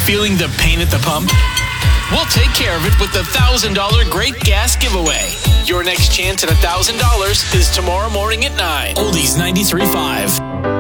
Feeling the pain at the pump? We'll take care of it with the $1,000 Great Gas Giveaway. Your next chance at $1,000 is tomorrow morning at 9. Oldies 93.5.